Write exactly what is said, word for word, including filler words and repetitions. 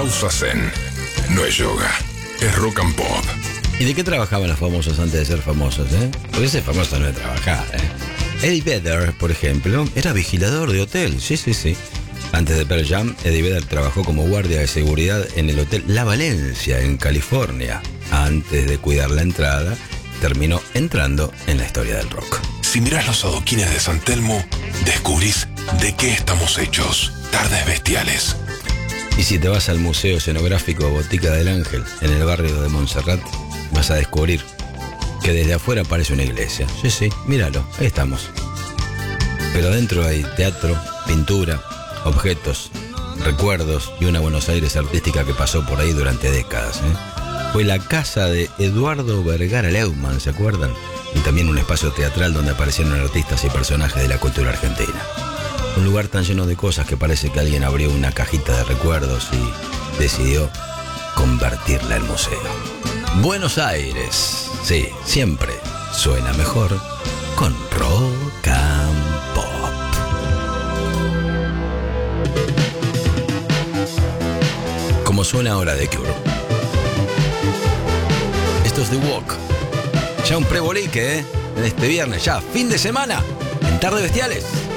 Pausa Zen. No es yoga, es rock and pop. ¿Y de qué trabajaban los famosos antes de ser famosos, eh? Porque ese famoso no es trabajar, eh. Eddie Vedder, por ejemplo, era vigilador de hotel, sí, sí, sí. Antes de Pearl Jam, Eddie Vedder trabajó como guardia de seguridad en el Hotel La Valencia, en California. Antes de cuidar la entrada, terminó entrando en la historia del rock. Si mirás los adoquines de San Telmo, descubrís de qué estamos hechos. Tardes Bestiales. Y si te vas al Museo Escenográfico Botica del Ángel, en el barrio de Montserrat, vas a descubrir que desde afuera parece una iglesia. Sí, sí, míralo, ahí estamos. Pero dentro hay teatro, pintura, objetos, recuerdos y una Buenos Aires artística que pasó por ahí durante décadas, ¿eh? Fue la casa de Eduardo Vergara Leumann, ¿se acuerdan? Y también un espacio teatral donde aparecieron artistas y personajes de la cultura argentina. Un lugar tan lleno de cosas que parece que alguien abrió una cajita de recuerdos y decidió convertirla en museo. Buenos Aires, sí, siempre suena mejor con rock and pop. Como suena ahora The Cure. Esto es The Walk. Ya un prebolique, ¿eh? En este viernes, ya fin de semana, en Tardes Bestiales.